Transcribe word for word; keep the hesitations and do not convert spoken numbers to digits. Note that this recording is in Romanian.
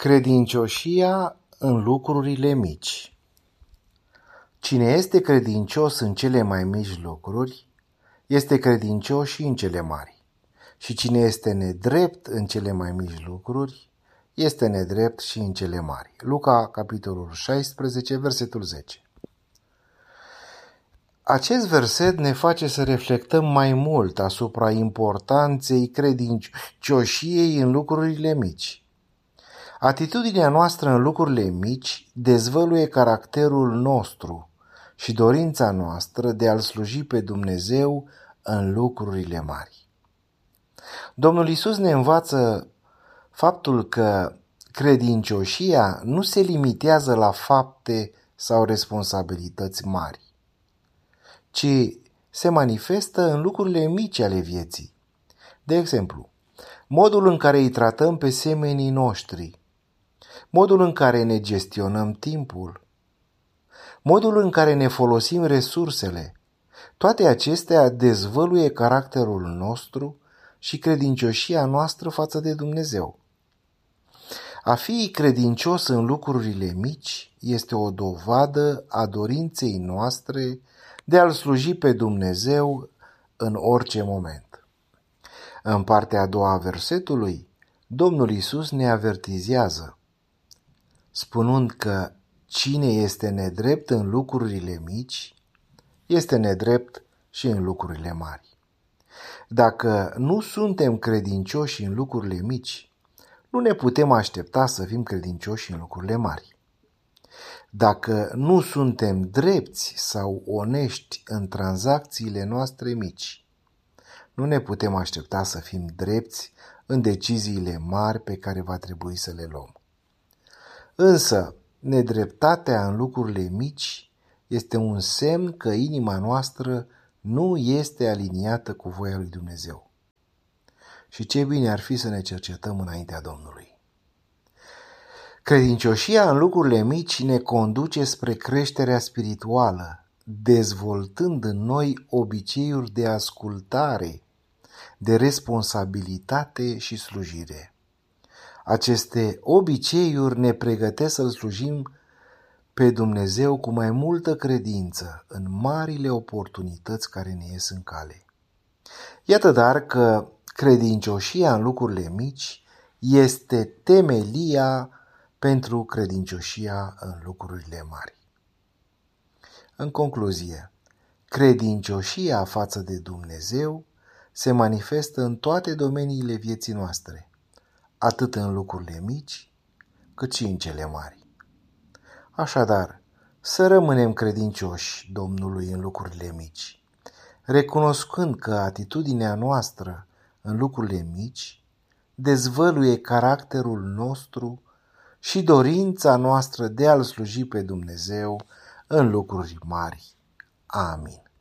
Credincioșia în lucrurile mici. Cine este credincios în cele mai mici lucruri, este credincios și în cele mari. Și cine este nedrept în cele mai mici lucruri, este nedrept și în cele mari. Luca, capitolul șaisprezece, versetul zece. Acest verset ne face să reflectăm mai mult asupra importanței credincioșiei în lucrurile mici. Atitudinea noastră în lucrurile mici dezvăluie caracterul nostru și dorința noastră de a-L sluji pe Dumnezeu în lucrurile mari. Domnul Iisus ne învață faptul că credincioșia nu se limitează la fapte sau responsabilități mari, ci se manifestă în lucrurile mici ale vieții. De exemplu, modul în care îi tratăm pe semenii noștri, modul în care ne gestionăm timpul, modul în care ne folosim resursele, toate acestea dezvăluie caracterul nostru și credincioșia noastră față de Dumnezeu. A fi credincios în lucrurile mici este o dovadă a dorinței noastre de a-L sluji pe Dumnezeu în orice moment. În partea a doua a versetului, Domnul Iisus ne avertizează, spunând că cine este nedrept în lucrurile mici, este nedrept și în lucrurile mari. Dacă nu suntem credincioși în lucrurile mici, nu ne putem aștepta să fim credincioși în lucrurile mari. Dacă nu suntem drepți sau onești în tranzacțiile noastre mici, nu ne putem aștepta să fim drepți în deciziile mari pe care va trebui să le luăm. Însă, nedreptatea în lucrurile mici este un semn că inima noastră nu este aliniată cu voia lui Dumnezeu. Și ce bine ar fi să ne cercetăm înaintea Domnului. Credincioșia în lucrurile mici ne conduce spre creșterea spirituală, dezvoltând în noi obiceiuri de ascultare, de responsabilitate și slujire. Aceste obiceiuri ne pregătesc să-L slujim pe Dumnezeu cu mai multă credință în marile oportunități care ne ies în cale. Iată dar că credincioșia în lucrurile mici este temelia pentru credincioșia în lucrurile mari. În concluzie, credincioșia față de Dumnezeu se manifestă în toate domeniile vieții noastre, atât în lucrurile mici, cât și în cele mari. Așadar, să rămânem credincioși Domnului în lucrurile mici, recunoscând că atitudinea noastră în lucrurile mici dezvăluie caracterul nostru și dorința noastră de a-L sluji pe Dumnezeu în lucruri mari. Amin.